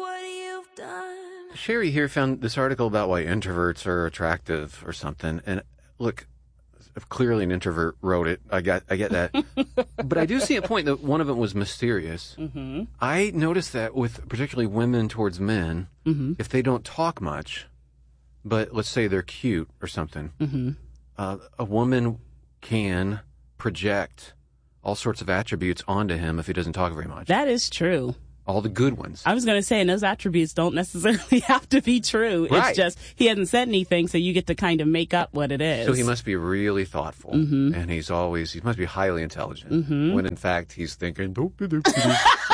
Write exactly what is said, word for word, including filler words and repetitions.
what you've done. Sherry here found this article about why introverts are attractive or something. And look, clearly an introvert wrote it. I got, I get that. But I do see a point that one of them was mysterious. Mm-hmm. I noticed that with particularly women towards men, Mm-hmm. if they don't talk much, but let's say they're cute or something, Mm-hmm. uh, a woman can project all sorts of attributes onto him if he doesn't talk very much. That is true. All the good ones. I was going to say, and those attributes don't necessarily have to be true. Right. It's just he hasn't said anything, so you get to kind of make up what it is. So he must be really thoughtful, Mm-hmm. and he's always, he must be highly intelligent, Mm-hmm. when in fact he's thinking, doop, doop, doop, doop.